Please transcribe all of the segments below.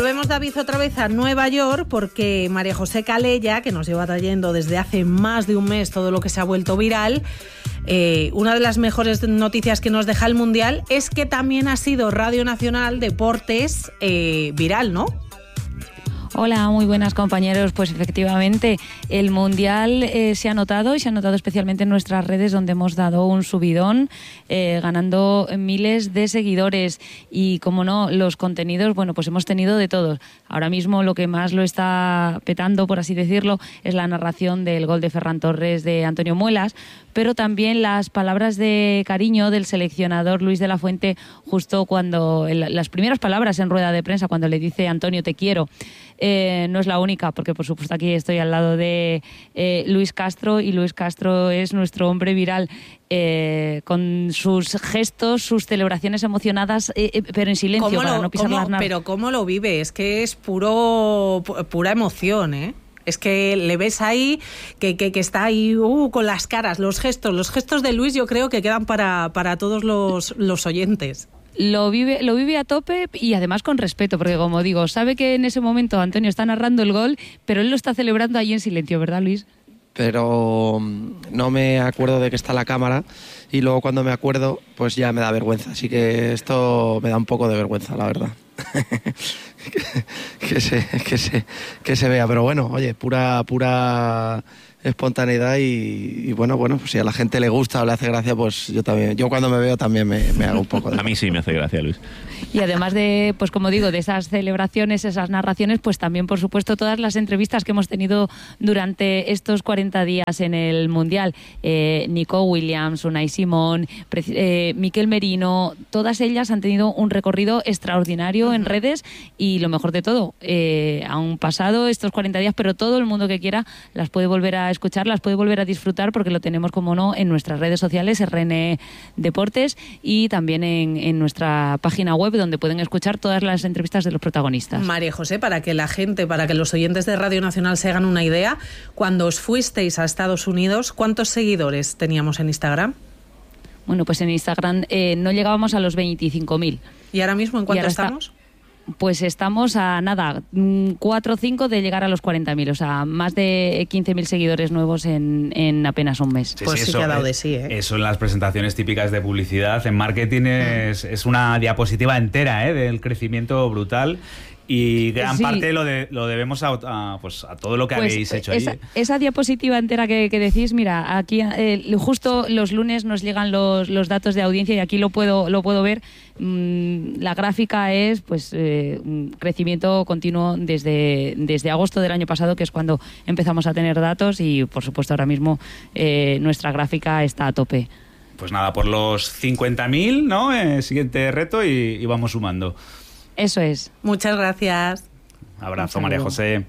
Volvemos, David, otra vez a Nueva York porque María José Calella, que nos lleva trayendo desde hace más de un mes todo lo que se ha vuelto viral, una de las mejores noticias que nos deja el Mundial es que también ha sido Radio Nacional Deportes viral, ¿no? Hola, muy buenas, compañeros. Pues efectivamente, el Mundial se ha notado, y se ha notado especialmente en nuestras redes, donde hemos dado un subidón, ganando miles de seguidores. Y como no, los contenidos, bueno, pues hemos tenido de todos. Ahora mismo lo que más lo está petando, por así decirlo, es la narración del gol de Ferran Torres de Antonio Muelas, pero también las palabras de cariño del seleccionador Luis de la Fuente, justo cuando las primeras palabras en rueda de prensa, cuando le dice Antonio, te quiero. No es la única, porque por supuesto aquí estoy al lado de Luis Castro, y Luis Castro es nuestro hombre viral, con sus gestos, sus celebraciones emocionadas, pero en silencio, para no pisar las narras. Pero cómo lo vive, es que es pura emoción, ¿eh? Es que le ves ahí que está ahí con las caras, los gestos de Luis, yo creo que quedan para todos los oyentes. Lo vive a tope, y además con respeto, porque como digo, sabe que en ese momento Antonio está narrando el gol, pero él lo está celebrando ahí en silencio, ¿verdad, Luis? Pero no me acuerdo de que está la cámara, y luego cuando me acuerdo pues ya me da vergüenza, así que esto me da un poco de vergüenza, la verdad. que se vea, pero bueno, oye, pura espontaneidad, y bueno, pues si a la gente le gusta o le hace gracia, pues yo cuando me veo también me hago un poco de... A mí sí me hace gracia, Luis. Y además de, pues como digo, de esas celebraciones, esas narraciones, pues también, por supuesto, todas las entrevistas que hemos tenido durante estos 40 días en el Mundial. Nico Williams, Unai Simón, Mikel Merino, todas ellas han tenido un recorrido extraordinario en redes, y lo mejor de todo, han pasado estos 40 días, pero todo el mundo que quiera las puede volver a escuchar, las puede volver a disfrutar, porque lo tenemos, como no, en nuestras redes sociales, RN Deportes, y también en nuestra página web, donde pueden escuchar todas las entrevistas de los protagonistas. María José, para que los oyentes de Radio Nacional se hagan una idea, cuando os fuisteis a Estados Unidos, ¿cuántos seguidores teníamos en Instagram? Bueno, pues en Instagram no llegábamos a los 25.000. ¿Y ahora mismo en cuánto estamos? Pues estamos a nada, 4 o 5 de llegar a los 40.000, o sea, más de 15.000 seguidores nuevos en apenas un mes. Sí, pues sí que ha dado de sí, ¿eh? Eso en las presentaciones típicas de publicidad, en marketing es una diapositiva entera, del crecimiento brutal. Y gran parte lo debemos a todo lo que habéis hecho ahí. Esa diapositiva entera que decís, mira, aquí justo los lunes nos llegan los datos de audiencia, y aquí lo puedo ver. La gráfica es crecimiento continuo desde agosto del año pasado, que es cuando empezamos a tener datos, y por supuesto ahora mismo nuestra gráfica está a tope. Pues nada, por los 50.000, ¿no? Siguiente reto, y vamos sumando. Eso es. Muchas gracias. Abrazo, María José.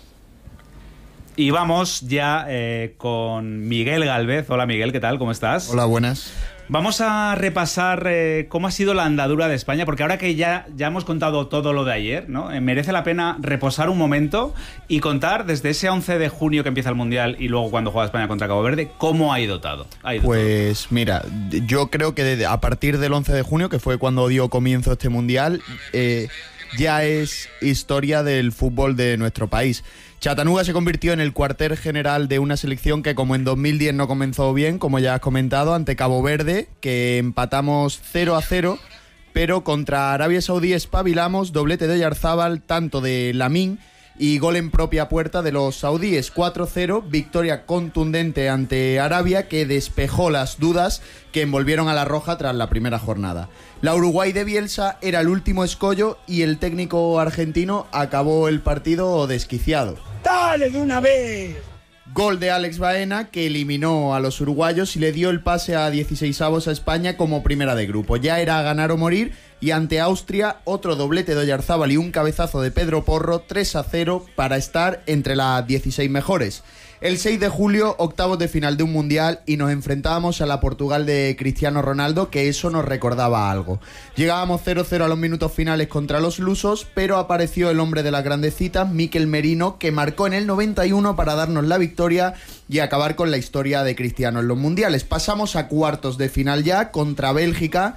Y vamos ya con Miguel Gálvez. Hola, Miguel, ¿qué tal? ¿Cómo estás? Hola, buenas. Vamos a repasar cómo ha sido la andadura de España, porque ahora que ya hemos contado todo lo de ayer, ¿no? Merece la pena reposar un momento y contar desde ese 11 de junio que empieza el Mundial, y luego cuando juega España contra Cabo Verde, cómo ha ido todo. Pues mira, yo creo que a partir del 11 de junio, que fue cuando dio comienzo este Mundial, ya es historia del fútbol de nuestro país. Chattanooga se convirtió en el cuartel general de una selección que, como en 2010 no comenzó bien, como ya has comentado, ante Cabo Verde, que empatamos 0-0, pero contra Arabia Saudí espabilamos, doblete de Oyarzábal, tanto de Lamine, y gol en propia puerta de los saudíes. 4-0, victoria contundente ante Arabia, que despejó las dudas que envolvieron a la Roja tras la primera jornada. La Uruguay de Bielsa era el último escollo, y el técnico argentino acabó el partido desquiciado. ¡Dale de una vez! Gol de Alex Baena, que eliminó a los uruguayos y le dio el pase a 16avos a España como primera de grupo. Ya era ganar o morir, y ante Austria, otro doblete de Oyarzábal y un cabezazo de Pedro Porro, 3-0 para estar entre las 16 mejores. El 6 de julio, octavos de final de un Mundial, y nos enfrentábamos a la Portugal de Cristiano Ronaldo, que eso nos recordaba algo. Llegábamos 0-0 a los minutos finales contra los lusos, pero apareció el hombre de las grandes citas, Mikel Merino, que marcó en el 91 para darnos la victoria y acabar con la historia de Cristiano en los Mundiales. Pasamos a cuartos de final ya contra Bélgica.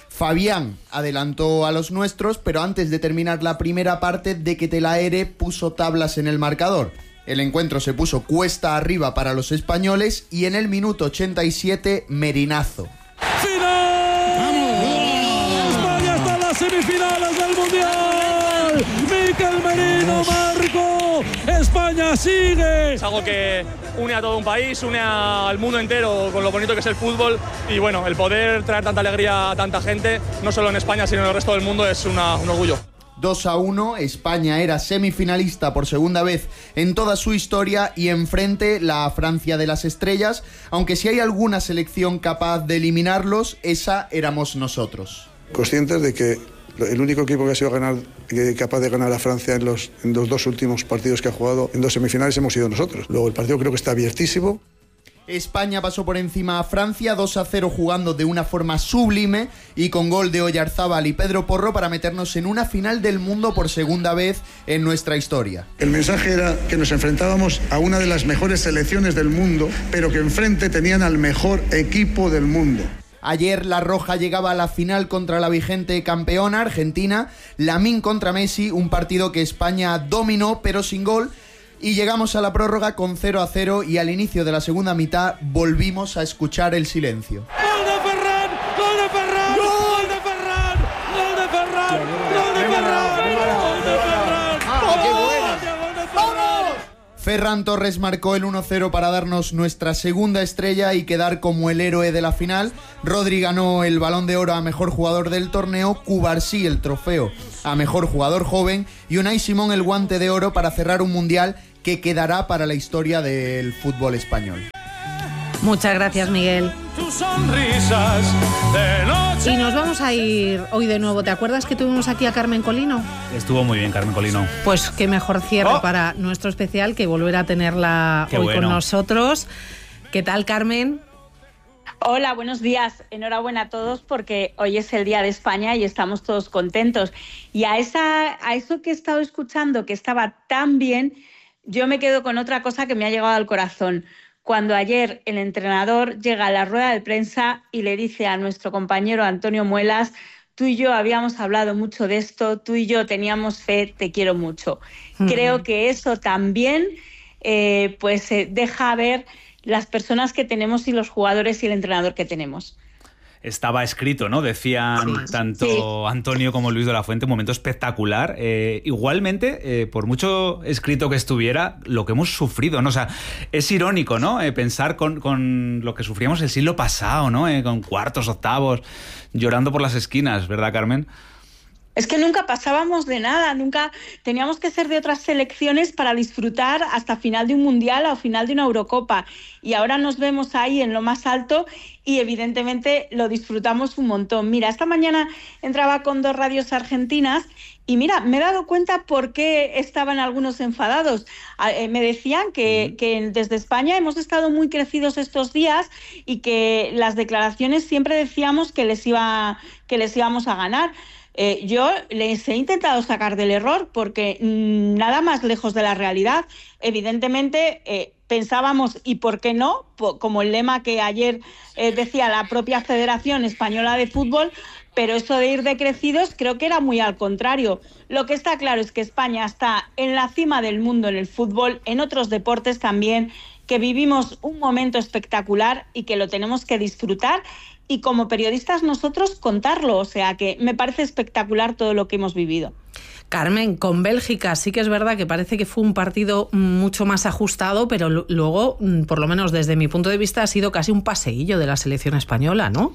Fabián adelantó a los nuestros, pero antes de terminar la primera parte, De Ketelaere puso tablas en el marcador. El encuentro se puso cuesta arriba para los españoles y en el minuto 87, Merinazo. ¡Final! ¡España está en las semifinales del Mundial! ¡Mikel Merino marcó! ¡España sigue! Es algo que une a todo un país, une al mundo entero con lo bonito que es el fútbol y bueno, el poder traer tanta alegría a tanta gente, no solo en España sino en el resto del mundo, es un orgullo. 2-1, España era semifinalista por segunda vez en toda su historia y enfrente la Francia de las estrellas, aunque si hay alguna selección capaz de eliminarlos, esa éramos nosotros. Conscientes de que el único equipo que ha sido capaz de ganar a Francia en los 2 últimos partidos que ha jugado en 2 semifinales hemos sido nosotros. Luego el partido creo que está abiertísimo. España pasó por encima a Francia 2-0 jugando de una forma sublime y con gol de Oyarzábal y Pedro Porro para meternos en una final del mundo por segunda vez en nuestra historia. El mensaje era que nos enfrentábamos a una de las mejores selecciones del mundo, pero que enfrente tenían al mejor equipo del mundo. Ayer la Roja llegaba a la final contra la vigente campeona Argentina, Lamine contra Messi, un partido que España dominó pero sin gol. Y llegamos a la prórroga con 0-0 y al inicio de la segunda mitad volvimos a escuchar el silencio. ¡Gol de Ferran! ¡Gol de Ferran! ¡Gol de Ferran! ¡Gol de Ferran! ¡Gol de Ferran! ¡Gol de Ferran! ¡Qué buena! Ferran Torres marcó el 1-0 para darnos nuestra segunda estrella y quedar como el héroe de la final. Rodri ganó el Balón de Oro a mejor jugador del torneo, Cubarsí el trofeo a mejor jugador joven y Unai Simón el Guante de Oro para cerrar un mundial que quedará para la historia del fútbol español. Muchas gracias, Miguel. Y nos vamos a ir hoy de nuevo. ¿Te acuerdas que tuvimos aquí a Carmen Colino? Estuvo muy bien, Carmen Colino. Pues qué mejor cierre para nuestro especial que volver a tenerla hoy con nosotros. ¿Qué tal, Carmen? Hola, buenos días. Enhorabuena a todos porque hoy es el Día de España y estamos todos contentos. Y a eso que he estado escuchando, que estaba tan bien, yo me quedo con otra cosa que me ha llegado al corazón. Cuando ayer el entrenador llega a la rueda de prensa y le dice a nuestro compañero Antonio Muelas: tú y yo habíamos hablado mucho de esto, tú y yo teníamos fe, te quiero mucho. Creo que eso también deja ver las personas que tenemos y los jugadores y el entrenador que tenemos. Estaba escrito, ¿no? Decían tanto Antonio como Luis de la Fuente, un momento espectacular. Igualmente, por mucho escrito que estuviera, lo que hemos sufrido, ¿no? O sea, es irónico, ¿no? Pensar con lo que sufríamos el siglo pasado, ¿no? Con cuartos, octavos, llorando por las esquinas, ¿verdad, Carmen? Es que nunca pasábamos de nada, nunca teníamos que ser de otras selecciones para disfrutar hasta final de un Mundial o final de una Eurocopa. Y ahora nos vemos ahí en lo más alto y evidentemente lo disfrutamos un montón. Mira, esta mañana entraba con 2 radios argentinas y mira, me he dado cuenta por qué estaban algunos enfadados. Me decían que desde España hemos estado muy crecidos estos días y que las declaraciones siempre decíamos que les íbamos a ganar. Yo les he intentado sacar del error porque nada más lejos de la realidad. Evidentemente pensábamos, ¿y por qué no? Como el lema que ayer decía la propia Federación Española de Fútbol, pero eso de ir decrecidos creo que era muy al contrario. Lo que está claro es que España está en la cima del mundo en el fútbol, en otros deportes también, que vivimos un momento espectacular y que lo tenemos que disfrutar y como periodistas nosotros contarlo, o sea que me parece espectacular todo lo que hemos vivido. Carmen, con Bélgica sí que es verdad que parece que fue un partido mucho más ajustado, pero luego, por lo menos desde mi punto de vista, ha sido casi un paseillo de la selección española, ¿no?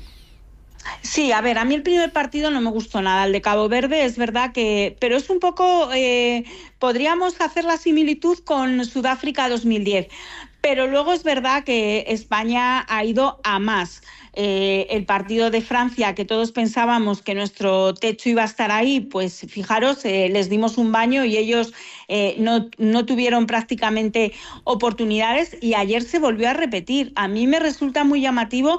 Sí, a ver, a mí el primer partido no me gustó nada, el de Cabo Verde, es verdad que... Pero es un poco... podríamos hacer la similitud con Sudáfrica 2010, pero luego es verdad que España ha ido a más. El partido de Francia, que todos pensábamos que nuestro techo iba a estar ahí, pues fijaros, les dimos un baño y ellos no tuvieron prácticamente oportunidades y ayer se volvió a repetir. A mí me resulta muy llamativo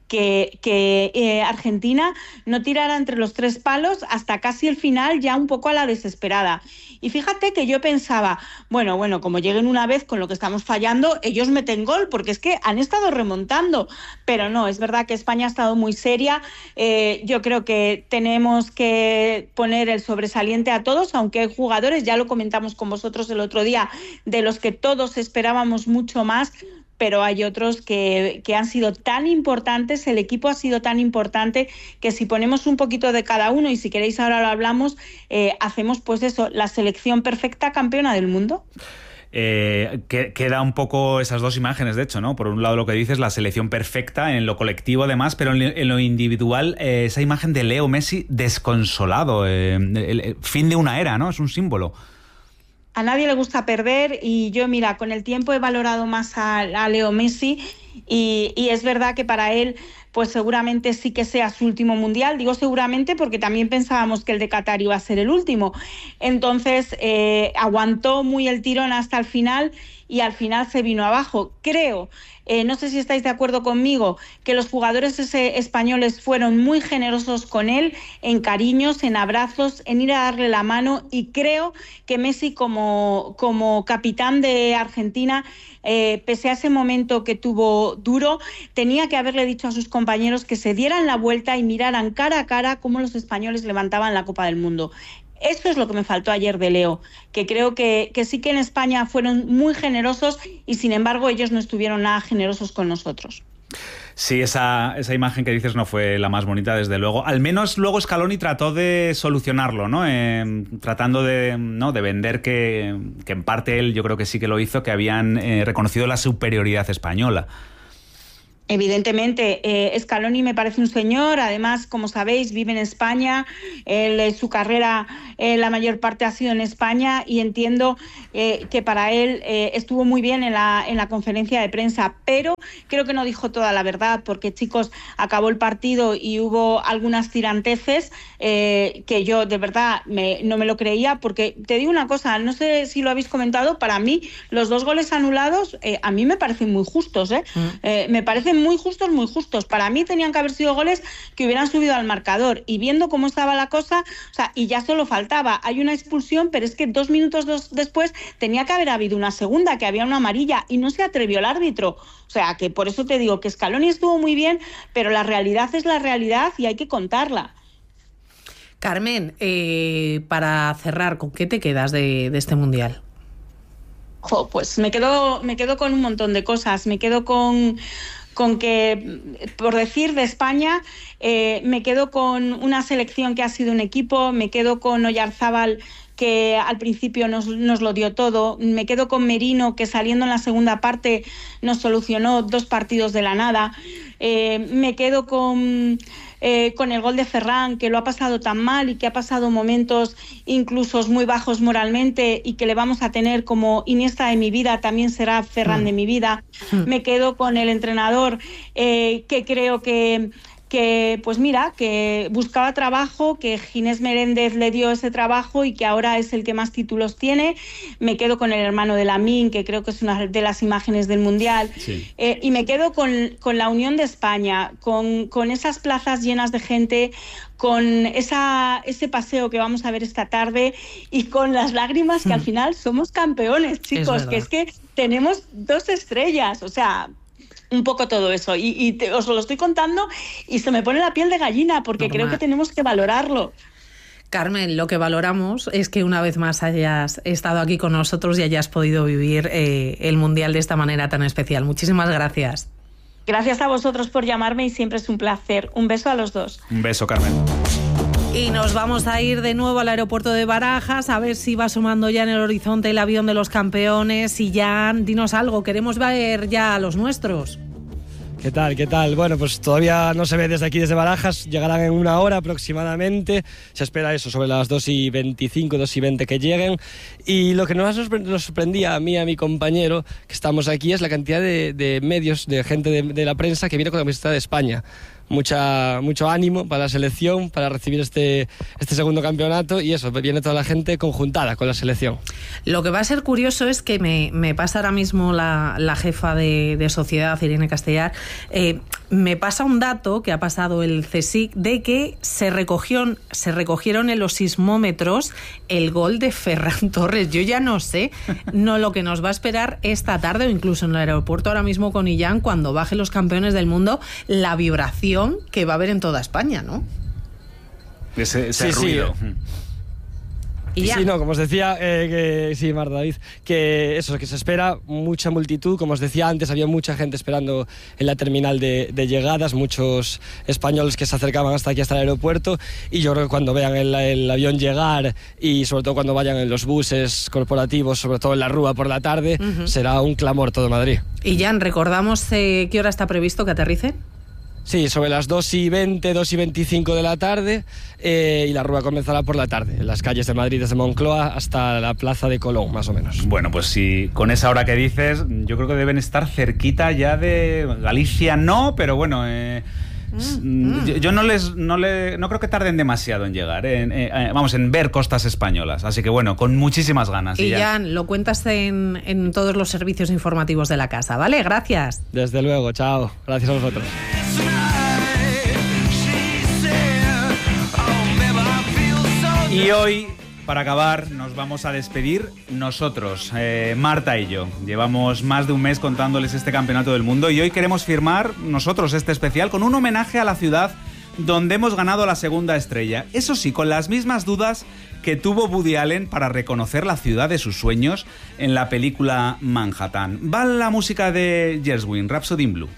que Argentina no tirara entre los 3 palos hasta casi el final, ya un poco a la desesperada. Y fíjate que yo pensaba, bueno, como lleguen una vez con lo que estamos fallando, ellos meten gol, porque es que han estado remontando. Pero no, es verdad verdad que España ha estado muy seria. Yo creo que tenemos que poner el sobresaliente a todos, aunque hay jugadores, ya lo comentamos con vosotros el otro día, de los que todos esperábamos mucho más, pero hay otros que han sido tan importantes, el equipo ha sido tan importante, que si ponemos un poquito de cada uno, y si queréis ahora lo hablamos, hacemos pues eso, la selección perfecta campeona del mundo. Queda un poco esas dos imágenes, de hecho, ¿no? Por un lado lo que dices, la selección perfecta en lo colectivo además, pero en lo individual, esa imagen de Leo Messi desconsolado, el fin de una era, ¿no? Es un símbolo. A nadie le gusta perder, y yo, mira, con el tiempo he valorado más a Leo Messi, y es verdad que para él pues seguramente sí que sea su último mundial. Digo seguramente porque también pensábamos que el de Qatar iba a ser el último. Entonces aguantó muy el tirón hasta el final, y al final se vino abajo. Creo, no sé si estáis de acuerdo conmigo, que los jugadores españoles fueron muy generosos con él, en cariños, en abrazos, en ir a darle la mano, y creo que Messi como capitán de Argentina, pese a ese momento que tuvo duro, tenía que haberle dicho a sus compañeros que se dieran la vuelta y miraran cara a cara cómo los españoles levantaban la Copa del Mundo. Eso es lo que me faltó ayer de Leo, que creo que sí que en España fueron muy generosos, y sin embargo ellos no estuvieron nada generosos con nosotros. Sí, esa imagen que dices no fue la más bonita, desde luego. Al menos luego Scaloni trató de solucionarlo, ¿no? Tratando de vender que en parte él, yo creo que sí que lo hizo, que habían reconocido la superioridad española. Evidentemente, Scaloni me parece un señor, además, como sabéis, vive en España, su carrera la mayor parte ha sido en España, y entiendo que para él estuvo muy bien en la conferencia de prensa, pero creo que no dijo toda la verdad, porque, chicos, acabó el partido y hubo algunas tiranteces que yo de verdad no me lo creía, porque te digo una cosa, no sé si lo habéis comentado, para mí los 2 goles anulados a mí me parecen muy justos, me parecen muy justos. Para mí tenían que haber sido goles que hubieran subido al marcador, y viendo cómo estaba la cosa, o sea, y ya solo faltaba, hay una expulsión, pero es que 2 minutos después tenía que haber habido una segunda, que había una amarilla, y no se atrevió el árbitro. O sea, que por eso te digo que Scaloni estuvo muy bien, pero la realidad es la realidad y hay que contarla. Carmen, para cerrar, ¿con qué te quedas de este Mundial? Pues me quedo con un montón de cosas. Me quedo con que, por decir de España, me quedo con una selección que ha sido un equipo, me quedo con Oyarzábal, que al principio nos lo dio todo, me quedo con Merino, que saliendo en la segunda parte nos solucionó 2 partidos de la nada, me quedo con el gol de Ferran, que lo ha pasado tan mal y que ha pasado momentos incluso muy bajos moralmente, y que le vamos a tener como Iniesta de mi vida, también será Ferran de mi vida. Me quedo con el entrenador, que creo que pues mira, que buscaba trabajo, que Ginés Meréndez le dio ese trabajo y que ahora es el que más títulos tiene. Me quedo con el hermano de Lamine, que creo que es una de las imágenes del Mundial. Sí. Y me quedo con la unión de España, con esas plazas llenas de gente, con ese paseo que vamos a ver esta tarde, y con las lágrimas, que al final somos campeones, chicos, que es que tenemos 2 estrellas, o sea, un poco todo eso, y os lo estoy contando y se me pone la piel de gallina, porque creo que tenemos que valorarlo. Carmen, lo que valoramos es que una vez más hayas estado aquí con nosotros y hayas podido vivir el Mundial de esta manera tan especial. Muchísimas gracias. Gracias a vosotros por llamarme, y siempre es un placer. Un beso a los 2. Un beso, Carmen. Y nos vamos a ir de nuevo al aeropuerto de Barajas, a ver si va sumando ya en el horizonte el avión de los campeones. Y Jan, dinos algo, queremos ver ya a los nuestros. ¿Qué tal? Bueno, pues todavía no se ve desde aquí, desde Barajas. Llegarán en 1 hora aproximadamente. Se espera eso, sobre las 2:25, 2:20 que lleguen. Y lo que nos sorprendía a mí y a mi compañero, que estamos aquí, es la cantidad de medios, de gente de la prensa que viene con la camiseta de España. Mucho ánimo para la selección, para recibir este segundo campeonato, y eso, viene toda la gente conjuntada con la selección. Lo que va a ser curioso es que me pasa ahora mismo la jefa de Sociedad, Irene Castellar, Me pasa un dato que ha pasado el CSIC de que se recogieron en los sismómetros el gol de Ferran Torres. Yo ya no sé lo que nos va a esperar esta tarde o incluso en el aeropuerto ahora mismo con Illán cuando bajen los campeones del mundo, la vibración que va a haber en toda España, ¿no? Ese ruido. Sí. Y sí, no, como os decía, sí, Marta, David, que eso, que se espera mucha multitud. Como os decía antes, había mucha gente esperando en la terminal de llegadas, muchos españoles que se acercaban hasta aquí, hasta el aeropuerto, y yo creo que cuando vean el avión llegar y sobre todo cuando vayan en los buses corporativos, sobre todo en la Rúa por la tarde, será un clamor todo Madrid. Y Jan, ¿recordamos qué hora está previsto que aterricen? Sí, sobre las 2:20, 2:25 de la tarde, y la Rúa comenzará por la tarde, en las calles de Madrid, desde Moncloa hasta la Plaza de Colón, más o menos. Bueno, pues sí, con esa hora que dices, yo creo que deben estar cerquita ya de Galicia, no, pero bueno... Yo no creo que tarden demasiado en llegar, en ver costas españolas. Así que bueno, con muchísimas ganas. Y Jan, lo cuentas en todos los servicios informativos de la casa, ¿vale? Gracias. Desde luego, chao. Gracias a vosotros. Y hoy, para acabar, nos vamos a despedir nosotros, Marta y yo. Llevamos más de un mes contándoles este campeonato del mundo y hoy queremos firmar nosotros este especial con un homenaje a la ciudad donde hemos ganado la segunda estrella. Eso sí, con las mismas dudas que tuvo Woody Allen para reconocer la ciudad de sus sueños en la película Manhattan. Va la música de Gershwin, Rhapsody in Blue.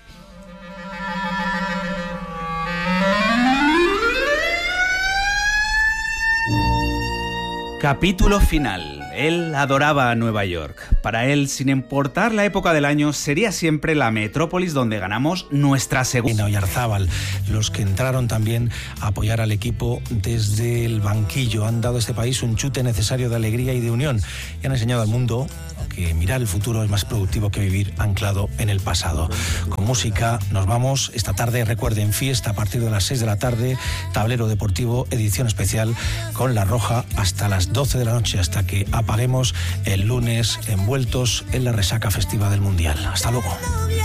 Capítulo final. Él adoraba a Nueva York. Para él, sin importar la época del año, sería siempre la metrópolis donde ganamos nuestra segunda. Oyarzábal, los que entraron también a apoyar al equipo desde el banquillo, han dado a este país un chute necesario de alegría y de unión y han enseñado al mundo que mirar el futuro es más productivo que vivir anclado en el pasado. Con música nos vamos esta tarde, recuerden, fiesta a partir de las 6 de la tarde, Tablero Deportivo, edición especial con La Roja hasta las 12 de la noche, hasta que apaguemos el lunes envueltos en la resaca festiva del Mundial. Hasta luego.